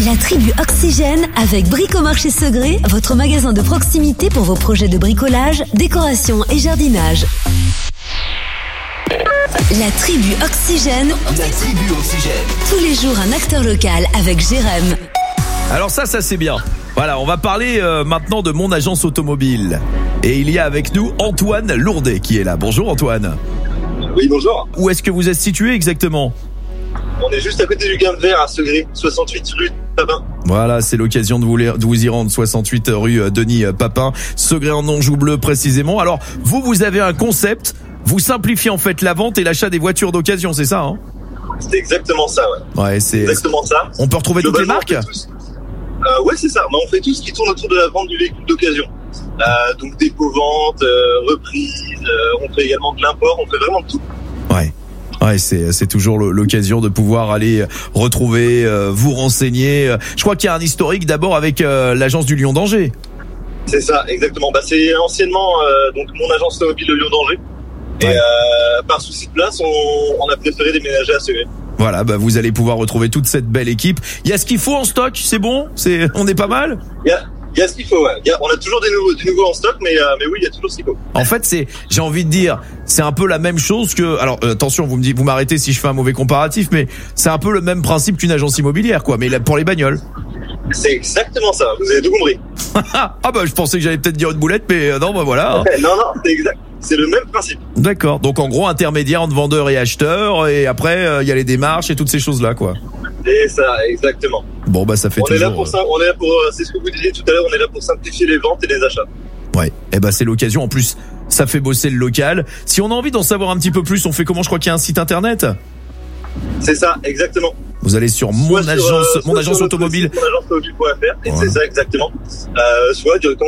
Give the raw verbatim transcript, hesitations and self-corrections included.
La tribu Oxygène avec Bricomarché Segré, votre magasin de proximité pour vos projets de bricolage, décoration et jardinage. La tribu Oxygène. La tribu Oxygène. Tous les jours un acteur local avec Jérém. Alors ça, ça c'est bien. Voilà, on va parler euh, maintenant de mon agence automobile. Et il y a avec nous Antoine Lourdet qui est là. Bonjour Antoine. Oui, bonjour. Où est-ce que vous êtes situé exactement ? On est juste à côté du Gamme Vert à Segré, soixante-huit rue Papin. Voilà, c'est l'occasion de vous, de vous y rendre, soixante-huit rue Denis Papin, Segré en Anjou bleu précisément. Alors, vous, vous avez un concept, vous simplifiez en fait la vente et l'achat des voitures d'occasion, c'est ça hein ? C'est exactement ça, ouais. Ouais, c'est exactement ça. On peut retrouver toutes les marques ? euh, Ouais, c'est ça. Mais on fait tout ce qui tourne autour de la vente du véhicule d'occasion. Euh, donc dépôt-vente, euh, reprise, euh, on fait également de l'import, on fait vraiment de tout. Ouais. Ouais, c'est c'est toujours l'occasion de pouvoir aller retrouver, euh, vous renseigner. Je crois qu'il y a un historique d'abord avec euh, l'agence du Lion d'Angers. C'est ça, exactement. Bah c'est anciennement euh, donc mon agence automobile de Lion d'Angers. Et ouais. euh, par souci de place, on, on a préféré déménager à Segré. Voilà, bah vous allez pouvoir retrouver toute cette belle équipe. Il y a ce qu'il faut en stock, c'est bon, c'est on est pas mal. Il y a Il y a ce qu'il faut, ouais. Il y a, on a toujours des nouveaux, du nouveau en stock, mais, euh, mais oui, il y a toujours ce qu'il faut. En fait, c'est, j'ai envie de dire, c'est un peu la même chose que, alors, euh, attention, vous me dites, vous m'arrêtez si je fais un mauvais comparatif, mais c'est un peu le même principe qu'une agence immobilière, quoi, mais là, pour les bagnoles. C'est exactement ça, vous avez tout compris. Ah, bah, je pensais que j'allais peut-être dire une boulette, mais euh, non, bah voilà. Hein. non, non, c'est exact. C'est le même principe. D'accord. Donc, en gros, intermédiaire entre vendeurs et acheteurs, et après, il euh, y a les démarches et toutes ces choses-là, quoi. C'est ça, exactement. Bon, bah, ça fait on toujours... est là pour ça, on est là pour, c'est ce que vous disiez tout à l'heure, on est là pour simplifier les ventes et les achats. Ouais. Et bah, c'est l'occasion. En plus, ça fait bosser le local. Si on a envie d'en savoir un petit peu plus, on fait comment? Je crois qu'il y a un site internet. C'est ça, exactement. Vous allez sur mon soit agence, sur, euh, mon agence automobile. Mon agence automobile point F R, et ouais. c'est ça, exactement. Euh, soit directement